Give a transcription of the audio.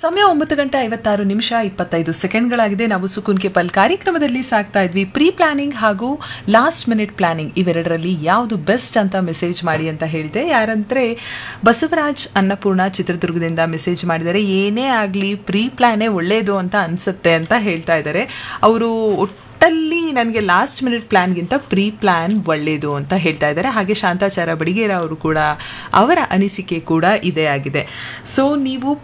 ಸಮಯ 9:56:25 ನಾವು ಸುಕೂನ್ ಕೆ ಪಲ್ ಕಾರ್ಯಕ್ರಮದಲ್ಲಿ ಸಾಕ್ತಾ ಇದ್ವಿ. ಪ್ರೀ ಪ್ಲಾನಿಂಗ್ ಹಾಗೂ ಲಾಸ್ಟ್ ಮಿನಿಟ್ ಪ್ಲಾನಿಂಗ್ ಇವೆರಡರಲ್ಲಿ ಯಾವುದು ಬೆಸ್ಟ್ ಅಂತ ಮೆಸೇಜ್ ಮಾಡಿ ಅಂತ ಹೇಳಿದೆ. ಯಾರಂದ್ರೆ ಬಸವರಾಜ್ ಅನ್ನಪೂರ್ಣ ಚಿತ್ರದುರ್ಗದಿಂದ ಮೆಸೇಜ್ ಮಾಡಿದ್ದಾರೆ. ಏನೇ ಆಗಲಿ ಪ್ರೀ ಪ್ಲಾನೇ ಒಳ್ಳೆಯದು ಅಂತ ಅನ್ಸುತ್ತೆ ಅಂತ ಹೇಳ್ತಾ ಇದ್ದಾರೆ. ಅವರು ಒಟ್ಟಲ್ಲಿ ನನಗೆ ಲಾಸ್ಟ್ ಮಿನಿಟ್ ಪ್ಲಾನ್ಗಿಂತ ಪ್ರೀ ಪ್ಲಾನ್ ಒಳ್ಳೆಯದು ಅಂತ ಹೇಳ್ತಾ ಇದ್ದಾರೆ. ಹಾಗೆ ಶಾಂತಾಚಾರ ಬಡಿಗೇರ ಅವರು ಕೂಡ ಅವರ ಅನಿಸಿಕೆ ಕೂಡ ಇದೇ ಆಗಿದೆ. ಸೊ ನೀವು